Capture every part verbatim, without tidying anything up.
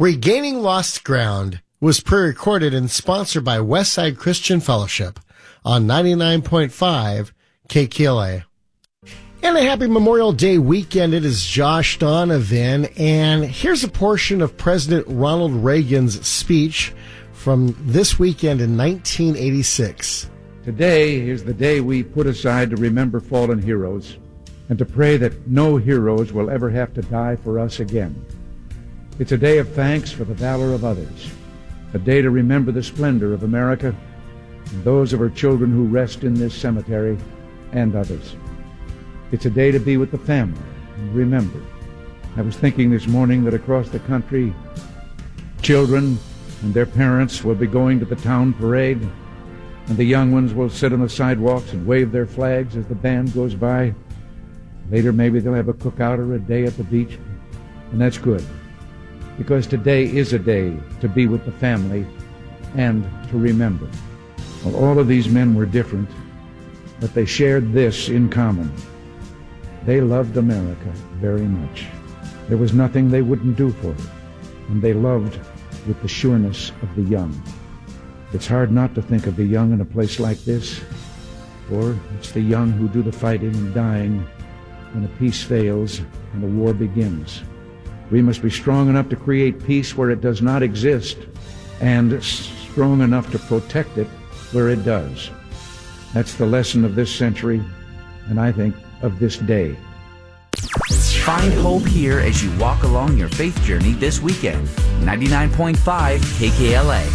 Regaining Lost Ground was pre-recorded and sponsored by Westside Christian Fellowship on ninety-nine point five K K L A. And a happy Memorial Day weekend. It is Josh Donovan, and here's a portion of President Ronald Reagan's speech from this weekend in nineteen eighty-six. Today is the day we put aside to remember fallen heroes and to pray that no heroes will ever have to die for us again. It's a day of thanks for the valor of others, a day to remember the splendor of America and those of her children who rest in this cemetery and others. It's a day to be with the family and remember. I was thinking this morning that across the country, children and their parents will be going to the town parade, and the young ones will sit on the sidewalks and wave their flags as the band goes by. Later, maybe they'll have a cookout or a day at the beach, and that's good, because today is a day to be with the family and to remember. Well, all of these men were different, but they shared this in common. They loved America very much. There was nothing they wouldn't do for it, and they loved with the sureness of the young. It's hard not to think of the young in a place like this, for it's the young who do the fighting and dying when a peace fails and a war begins. We must be strong enough to create peace where it does not exist, and strong enough to protect it where it does. That's the lesson of this century, and I think of this day. Find hope here as you walk along your faith journey this weekend. ninety-nine point five K K L A.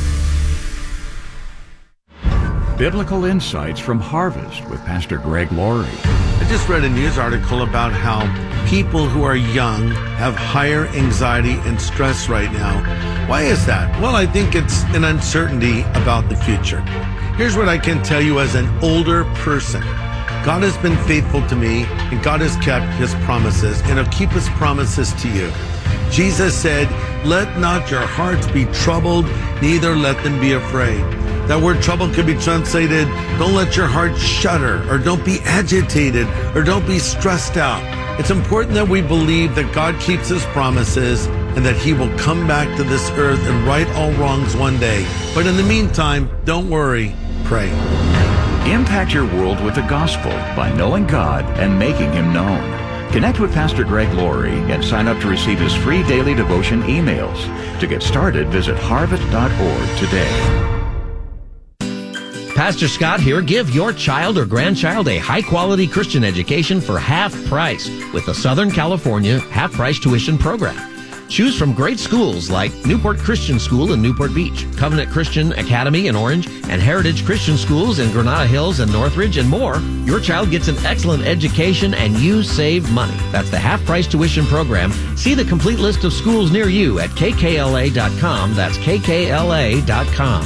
Biblical Insights from Harvest with Pastor Greg Laurie. I just read a news article about how people who are young have higher anxiety and stress right now. Why is that? Well, I think it's an uncertainty about the future. Here's what I can tell you as an older person. God has been faithful to me, and God has kept his promises, and he'll keep his promises to you. Jesus said, "Let not your hearts be troubled, neither let them be afraid." That word trouble could be translated, don't let your heart shudder, or don't be agitated, or don't be stressed out. It's important that we believe that God keeps his promises and that he will come back to this earth and right all wrongs one day. But in the meantime, don't worry, pray. Impact your world with the gospel by knowing God and making him known. Connect with Pastor Greg Laurie and sign up to receive his free daily devotion emails. To get started, visit harvest dot org today. Pastor Scott here. Give your child or grandchild a high-quality Christian education for half price with the Southern California half-price tuition program. Choose from great schools like Newport Christian School in Newport Beach, Covenant Christian Academy in Orange, and Heritage Christian Schools in Granada Hills and Northridge, and more. Your child gets an excellent education and you save money. That's the half-price tuition program. See the complete list of schools near you at K K L A dot com. That's K K L A dot com.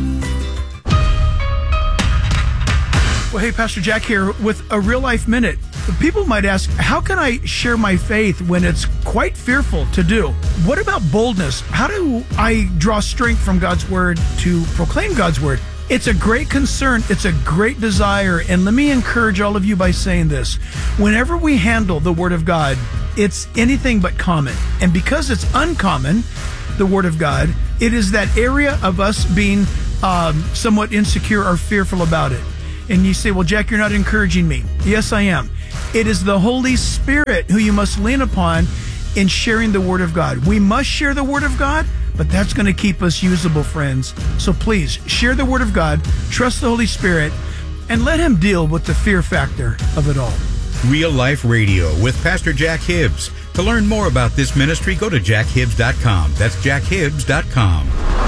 Well, hey, Pastor Jack here with a Real Life Minute. People might ask, how can I share my faith when it's quite fearful to do? What about boldness? How do I draw strength from God's Word to proclaim God's Word? It's a great concern. It's a great desire. And let me encourage all of you by saying this. Whenever we handle the Word of God, it's anything but common. And because it's uncommon, the Word of God, it is that area of us being um, somewhat insecure or fearful about it. And you say, well, Jack, you're not encouraging me. Yes, I am. It is the Holy Spirit who you must lean upon in sharing the Word of God. We must share the Word of God, but that's going to keep us usable, friends. So please, share the Word of God, trust the Holy Spirit, and let him deal with the fear factor of it all. Real Life Radio with Pastor Jack Hibbs. To learn more about this ministry, go to jack hibbs dot com. That's jack hibbs dot com.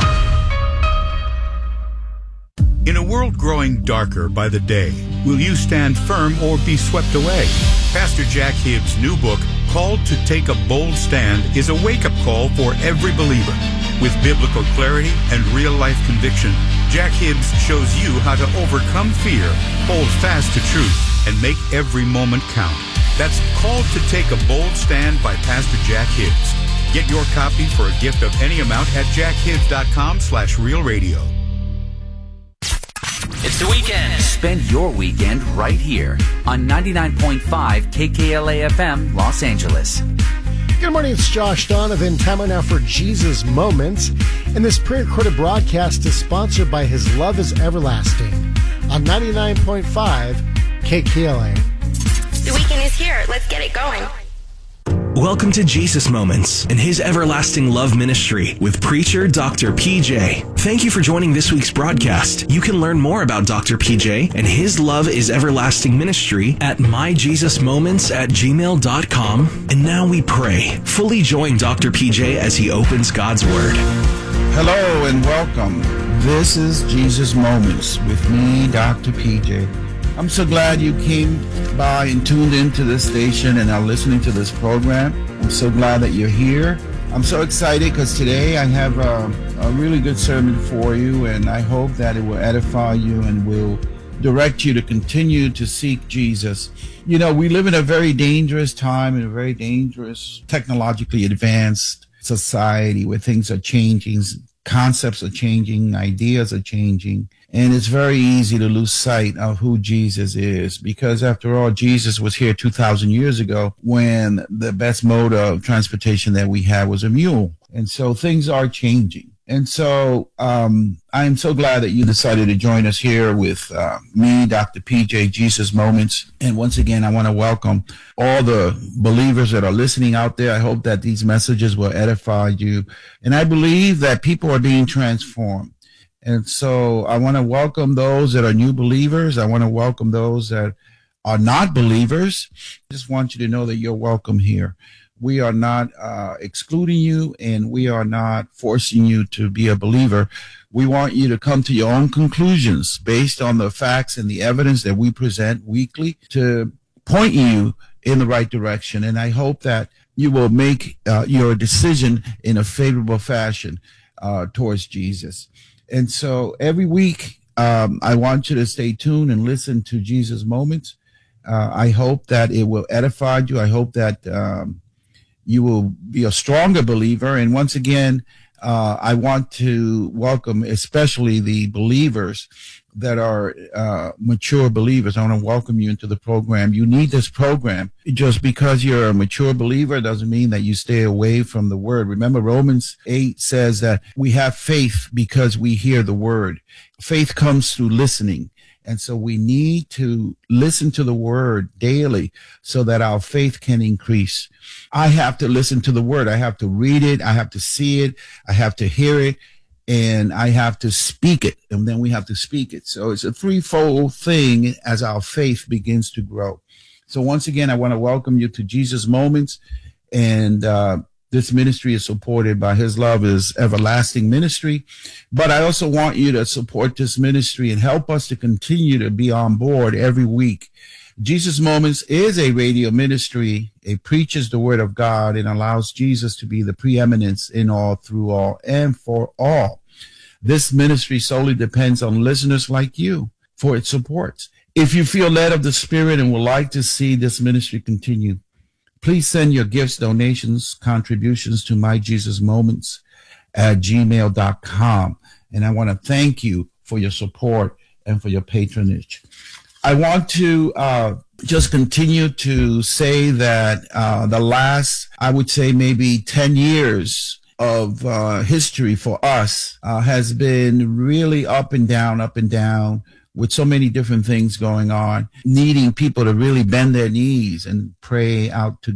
In a world growing darker by the day, will you stand firm or be swept away? Pastor Jack Hibbs' new book, Called to Take a Bold Stand, is a wake-up call for every believer. With biblical clarity and real-life conviction, Jack Hibbs shows you how to overcome fear, hold fast to truth, and make every moment count. That's Called to Take a Bold Stand by Pastor Jack Hibbs. Get your copy for a gift of any amount at jack hibbs dot com slash real radio. It's the weekend. Spend your weekend right here on ninety-nine point five K K L A F M, Los Angeles. Good morning, it's Josh Donovan. Time now for Jesus Moments. And this pre-recorded broadcast is sponsored by His Love is Everlasting on ninety-nine point five K K L A. The weekend is here. Let's get it going. Welcome to Jesus Moments and His Everlasting Love Ministry with preacher Doctor P J. Thank you for joining this week's broadcast. You can learn more about Doctor P J and His Love is Everlasting Ministry at my jesus moments at gmail dot com. And now we pray. Fully join Doctor P J as he opens God's Word. Hello and welcome. This is Jesus Moments with me, Doctor P J. I'm so glad you came by and tuned into this station and are listening to this program. I'm so glad that you're here. I'm so excited because today I have a, a really good sermon for you, and I hope that it will edify you and will direct you to continue to seek Jesus. You know, we live in a very dangerous time, in a very dangerous, technologically advanced society where things are changing, concepts are changing, ideas are changing. And it's very easy to lose sight of who Jesus is, because after all, Jesus was here two thousand years ago when the best mode of transportation that we had was a mule. And so things are changing. And so um, I'm so glad that you decided to join us here with uh, me, Doctor P J, Jesus Moments. And once again, I want to welcome all the believers that are listening out there. I hope that these messages will edify you. And I believe that people are being transformed. And so I want to welcome those that are new believers. I want to welcome those that are not believers. I just want you to know that you're welcome here. We are not uh, excluding you, and we are not forcing you to be a believer. We want you to come to your own conclusions based on the facts and the evidence that we present weekly to point you in the right direction. And I hope that you will make uh, your decision in a favorable fashion uh, towards Jesus. And so every week, um, I want you to stay tuned and listen to Jesus Moments. Uh, I hope that it will edify you. I hope that um, you will be a stronger believer. And once again, uh, I want to welcome especially the believers that are uh, mature believers. I want to welcome you into the program. You need this program. Just because you're a mature believer doesn't mean that you stay away from the word. Remember, Romans eight says that we have faith because we hear the word. Faith comes through listening. And so we need to listen to the word daily so that our faith can increase. I have to listen to the word. I have to read it. I have to see it. I have to hear it. And I have to speak it, and then we have to speak it. So it's a threefold thing as our faith begins to grow. So once again, I want to welcome you to Jesus Moments. And uh, this ministry is supported by His Love is Everlasting Ministry. But I also want you to support this ministry and help us to continue to be on board every week. Jesus Moments is a radio ministry. It preaches the word of God and allows Jesus to be the preeminence in all, through all, and for all. This ministry solely depends on listeners like you for its support. If you feel led of the Spirit and would like to see this ministry continue, please send your gifts, donations, contributions to my Jesus Moments at gmail dot com. And I want to thank you for your support and for your patronage. I want to uh, just continue to say that uh, the last, I would say maybe ten years of uh, history for us uh, has been really up and down, up and down, with so many different things going on, needing people to really bend their knees and pray out to